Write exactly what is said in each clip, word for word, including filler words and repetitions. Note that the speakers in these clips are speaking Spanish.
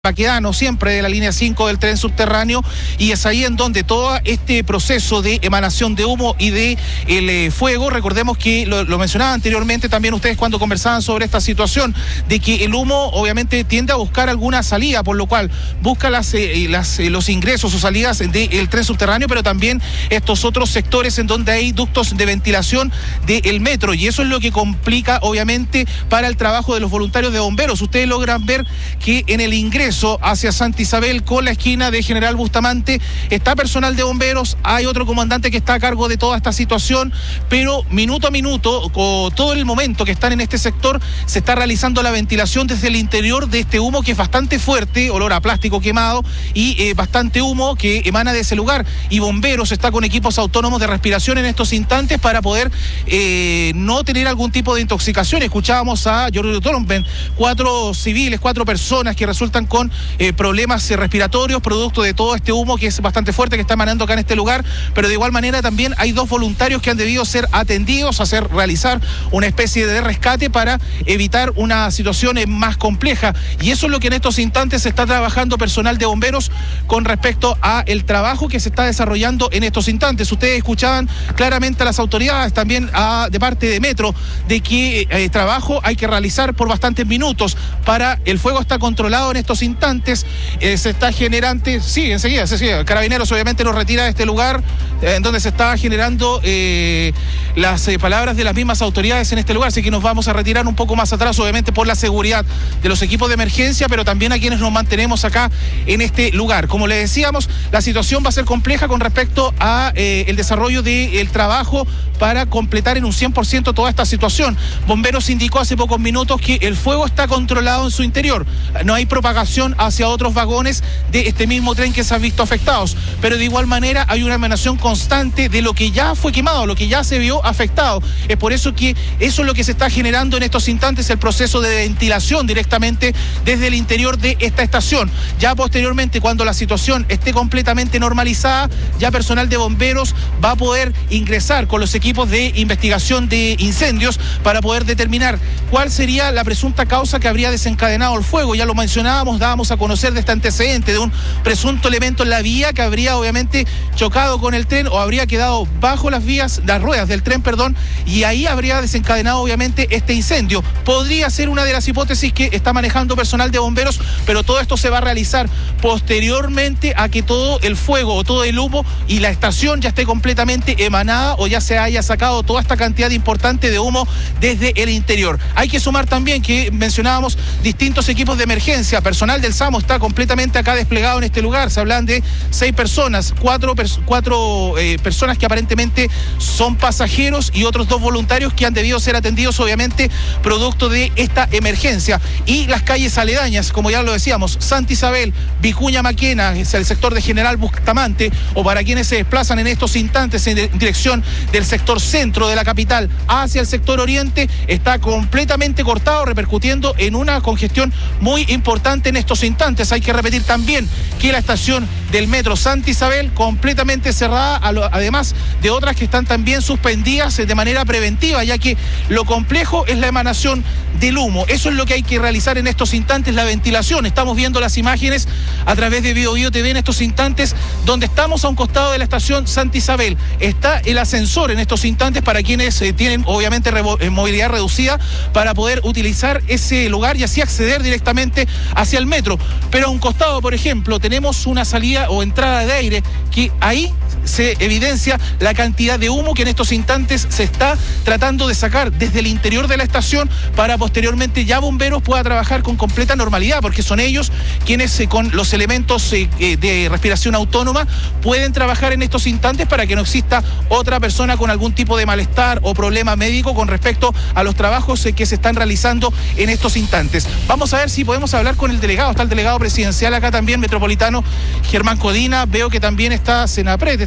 Baquedano, siempre de la línea cinco del tren subterráneo, y es ahí en donde todo este proceso de emanación de humo y de el eh, fuego, recordemos que lo, lo mencionaba anteriormente también ustedes cuando conversaban sobre esta situación, de que el humo obviamente tiende a buscar alguna salida, por lo cual busca las, eh, las, eh, los ingresos o salidas del tren subterráneo, pero también estos otros sectores en donde hay ductos de ventilación del metro, y eso es lo que complica obviamente para el trabajo de los voluntarios de bomberos. Ustedes logran ver que en el ingreso hacia Santa Isabel con la esquina de General Bustamante está personal de bomberos, hay otro comandante que está a cargo de toda esta situación, pero minuto a minuto, con todo el momento que están en este sector, se está realizando la ventilación desde el interior de este humo que es bastante fuerte, olor a plástico quemado y eh, bastante humo que emana de ese lugar, y bomberos está con equipos autónomos de respiración en estos instantes para poder eh, no tener algún tipo de intoxicación. Escuchábamos a Giorgio Torben, cuatro civiles, cuatro personas que resultan con con eh, problemas eh, respiratorios, producto de todo este humo que es bastante fuerte que está emanando acá en este lugar, pero de igual manera también hay dos voluntarios que han debido ser atendidos, hacer realizar una especie de rescate para evitar una situación eh, más compleja, y eso es lo que en estos instantes se está trabajando personal de bomberos con respecto a el trabajo que se está desarrollando en estos instantes. Ustedes escuchaban claramente a las autoridades, también a, de parte de Metro, de que eh, trabajo hay que realizar por bastantes minutos para el fuego está controlado en estos instantes. instantes eh, se está generando, sí, enseguida, sí, sí, Carabineros obviamente lo retira de este lugar eh, en donde se está generando eh, las eh, palabras de las mismas autoridades en este lugar, así que nos vamos a retirar un poco más atrás, obviamente por la seguridad de los equipos de emergencia, pero también a quienes nos mantenemos acá en este lugar. Como le decíamos, la situación va a ser compleja con respecto a eh, el desarrollo del trabajo para completar en un cien por ciento toda esta situación. Bomberos indicó hace pocos minutos que el fuego está controlado en su interior, no hay propagación hacia otros vagones de este mismo tren que se han visto afectados, pero de igual manera hay una emanación constante de lo que ya fue quemado, lo que ya se vio afectado. Es por eso que eso es lo que se está generando en estos instantes, el proceso de ventilación directamente desde el interior de esta estación. Ya posteriormente, cuando la situación esté completamente normalizada, ya personal de bomberos va a poder ingresar con los equipos de investigación de incendios para poder determinar cuál sería la presunta causa que habría desencadenado el fuego. Ya lo mencionábamos, dábamos a conocer de este antecedente de un presunto elemento en la vía que habría obviamente chocado con el tren o habría quedado bajo las vías, las ruedas del tren, perdón, y ahí habría desencadenado obviamente este incendio. Podría ser una de las hipótesis que está manejando personal de bomberos, pero todo esto se va a realizar posteriormente a que todo el fuego o todo el humo y la estación ya esté completamente emanada o ya se haya sacado toda esta cantidad importante de humo desde el interior. Hay que sumar también que mencionábamos distintos equipos de emergencia, personal del SAMO está completamente acá desplegado en este lugar. Se hablan de seis personas, cuatro, pers cuatro eh, personas que aparentemente son pasajeros y otros dos voluntarios que han debido ser atendidos obviamente producto de esta emergencia. Y las calles aledañas, como ya lo decíamos, Santa Isabel, Vicuña Maquena, es el sector de General Bustamante, o para quienes se desplazan en estos instantes en dirección del sector centro de la capital hacia el sector oriente, está completamente cortado, repercutiendo en una congestión muy importante en estos instantes. Hay que repetir también que la estación del metro Santa Isabel completamente cerrada, además de otras que están también suspendidas de manera preventiva, ya que lo complejo es la emanación del humo. Eso es lo que hay que realizar en estos instantes, la ventilación. Estamos viendo las imágenes a través de Bio Bio T V en estos instantes, donde estamos a un costado de la estación Santa Isabel. Está el ascensor en estos instantes para quienes eh, tienen obviamente movilidad reducida para poder utilizar ese lugar y así acceder directamente hacia el metro. Pero a un costado, por ejemplo, tenemos una salida o entrada de aire que ahí se evidencia la cantidad de humo que en estos instantes se está tratando de sacar desde el interior de la estación para posteriormente ya bomberos pueda trabajar con completa normalidad, porque son ellos quienes eh, con los elementos eh, eh, de respiración autónoma pueden trabajar en estos instantes para que no exista otra persona con algún tipo de malestar o problema médico con respecto a los trabajos eh, que se están realizando en estos instantes. Vamos a ver si podemos hablar con el delegado, está el delegado presidencial acá también, metropolitano, Germán Codina, veo que también está Senapred,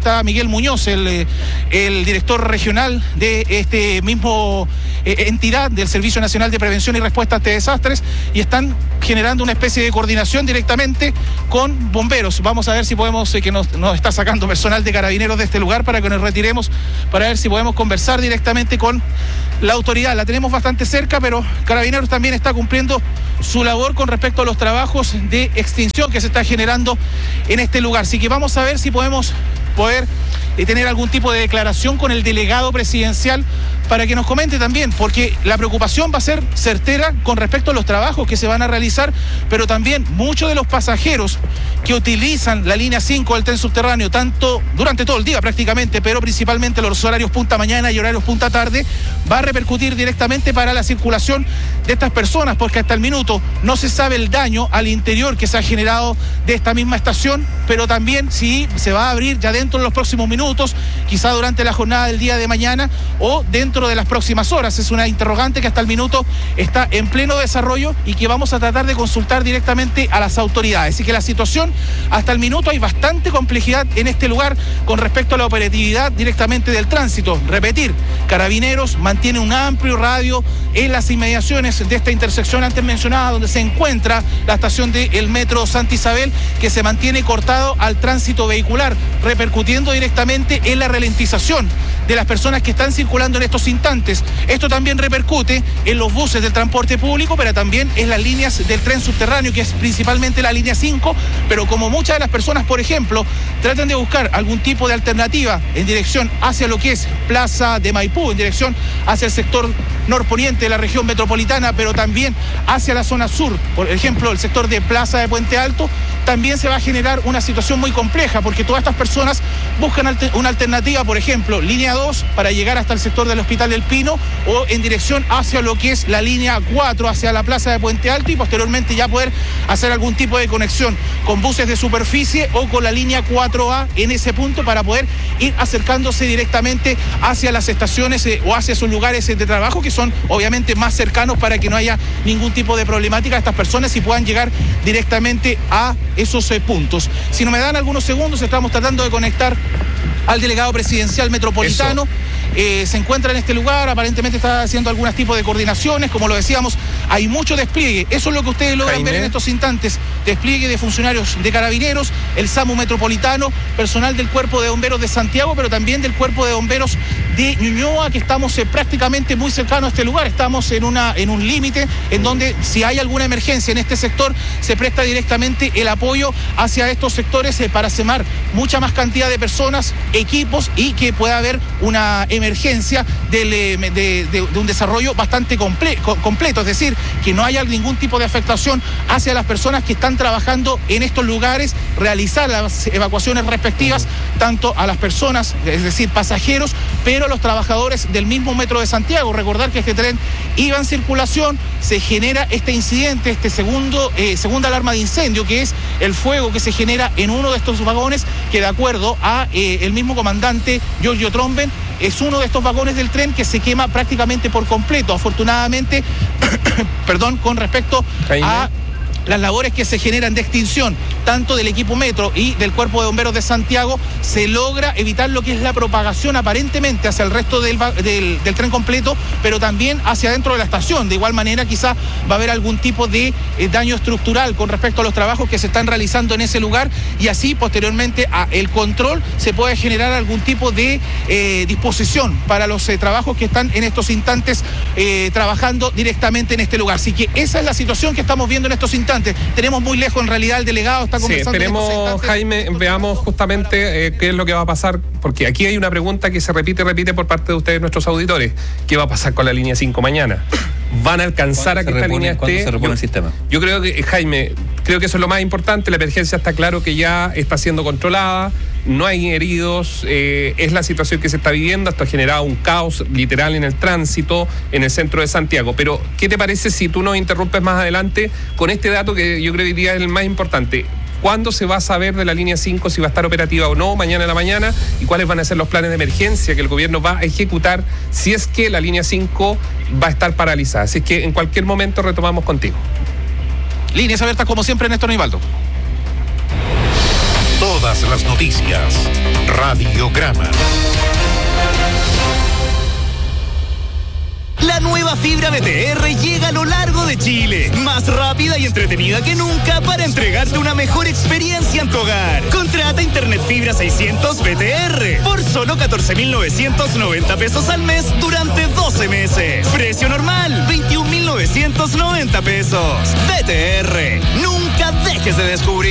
está Miguel Muñoz, el, el director regional de este mismo eh, entidad del Servicio Nacional de Prevención y Respuesta ante Desastres, y están generando una especie de coordinación directamente con bomberos. Vamos a ver si podemos, eh, que nos, nos está sacando personal de Carabineros de este lugar para que nos retiremos, para ver si podemos conversar directamente con la autoridad. La tenemos bastante cerca, pero Carabineros también está cumpliendo su labor con respecto a los trabajos de extinción que se está generando en este lugar. Así que vamos a ver si podemos poder eh, tener algún tipo de declaración con el delegado presidencial para que nos comente también, porque la preocupación va a ser certera con respecto a los trabajos que se van a realizar, pero también muchos de los pasajeros que utilizan la línea cinco del tren subterráneo, tanto durante todo el día prácticamente, pero principalmente los horarios punta mañana y horarios punta tarde, va a repercutir directamente para la circulación de estas personas, porque hasta el minuto no se sabe el daño al interior que se ha generado de esta misma estación, pero también si se va a abrir ya dentro de los próximos minutos, quizá durante la jornada del día de mañana o dentro de las próximas horas. Es una interrogante que hasta el minuto está en pleno desarrollo y que vamos a tratar de consultar directamente a las autoridades. Así que la situación, hasta el minuto hay bastante complejidad en este lugar con respecto a la operatividad directamente del tránsito. Repetir, Carabineros mantiene un amplio radio en las inmediaciones de esta intersección antes mencionada, donde se encuentra la estación del metro Santa Isabel, que se mantiene cortado al tránsito vehicular, repercutiendo directamente en la ralentización de las personas que están circulando en estos instantes. Esto también repercute en los buses del transporte público, pero también en las líneas del tren subterráneo, que es principalmente la línea cinco, pero como muchas de las personas, por ejemplo, tratan de buscar algún tipo de alternativa en dirección hacia lo que es Plaza de Maipú, en dirección hacia el sector norponiente de la región metropolitana, pero también hacia la zona sur, por ejemplo, el sector de Plaza de Puente Alto, también se va a generar una situación muy compleja, porque todas estas personas buscan alter- una alternativa, por ejemplo, línea dos para llegar hasta el sector del Hospital del Pino, o en dirección hacia lo que es la línea cuatro, hacia la Plaza de Puente Alto, y posteriormente ya poder hacer algún tipo de conexión con buses de superficie o con la línea cuatro A en ese punto, para poder ir acercándose directamente hacia las estaciones eh, o hacia sus lugares eh, de trabajo, que son obviamente más cercanos, para que no haya ningún tipo de problemática a estas personas y puedan llegar directamente a esos eh, puntos. Si no me dan algunos segundos, estamos tratando de conectar al delegado presidencial metropolitano. Eh, se encuentra en este lugar, aparentemente está haciendo algún tipo de coordinaciones, como lo decíamos, hay mucho despliegue, eso es lo que ustedes logran Jaime. ver en estos instantes, despliegue de funcionarios de Carabineros, el SAMU metropolitano, personal del Cuerpo de Bomberos de Santiago, pero también del Cuerpo de Bomberos de Ñuñoa, que estamos eh, prácticamente muy cercanos a este lugar, estamos en, una, en un límite en donde si hay alguna emergencia en este sector, se presta directamente el apoyo hacia estos sectores eh, para semar mucha más cantidad de personas, equipos, y que pueda haber una emergencia del, de, de, de un desarrollo bastante comple completo, es decir, que no haya ningún tipo de afectación hacia las personas que están trabajando en estos lugares, realizar las evacuaciones respectivas, tanto a las personas, es decir, pasajeros, pero a los trabajadores del mismo Metro de Santiago. Recordar que este tren iba en circulación, se genera este incidente, este segundo, eh, segunda alarma de incendio, que es el fuego que se genera en uno de estos vagones, que de acuerdo a eh, el mismo comandante Giorgio Tromben, es uno de estos vagones del tren que se quema prácticamente por completo. Afortunadamente, perdón, con respecto Jaime. a las labores que se generan de extinción, tanto del equipo Metro y del Cuerpo de Bomberos de Santiago, se logra evitar lo que es la propagación aparentemente hacia el resto del, del, del tren completo, pero también hacia dentro de la estación. De igual manera, quizá va a haber algún tipo de eh, daño estructural con respecto a los trabajos que se están realizando en ese lugar, y así posteriormente a el control se puede generar algún tipo de eh, disposición para los eh, trabajos que están en estos instantes eh, trabajando directamente en este lugar. Así que esa es la situación que estamos viendo en estos instantes. Tenemos muy lejos en realidad el delegado, está conversando. Sí, esperemos, Jaime, veamos justamente eh, qué es lo que va a pasar, porque aquí hay una pregunta que se repite y repite por parte de ustedes, nuestros auditores. ¿Qué va a pasar con la línea cinco mañana? ¿Van a alcanzar a que esta línea esté? Se repone yo, el sistema? Yo creo que, Jaime, creo que eso es lo más importante. La emergencia está claro que ya está siendo controlada, no hay heridos, eh, es la situación que se está viviendo. Esto ha generado un caos literal en el tránsito en el centro de Santiago. Pero, ¿qué te parece si tú nos interrumpes más adelante con este dato que yo creo que hoy día es el más importante? ¿Cuándo se va a saber de la línea cinco si va a estar operativa o no mañana en la mañana? ¿Y cuáles van a ser los planes de emergencia que el gobierno va a ejecutar si es que la línea cinco va a estar paralizada? Así que en cualquier momento retomamos contigo. Líneas abiertas como siempre, Néstor Nivaldo. Todas las noticias. Radiograma. La nueva fibra B T R llega a lo largo de Chile, más rápida y entretenida que nunca para entregarte una mejor experiencia en tu hogar. Contrata Internet Fibra seiscientos B T R por solo catorce mil novecientos noventa pesos al mes durante doce meses. Precio normal, veintiún mil novecientos noventa pesos. B T R, nunca dejes de descubrir.